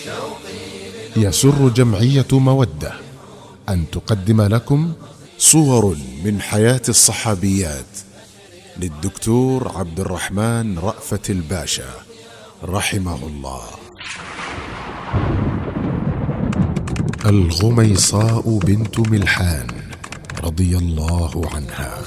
يسر جمعية مودة أن تقدم لكم صور من حياة الصحابيات للدكتور عبد الرحمن رأفت الباشا رحمه الله. الغميصاء بنت ملحان رضي الله عنها.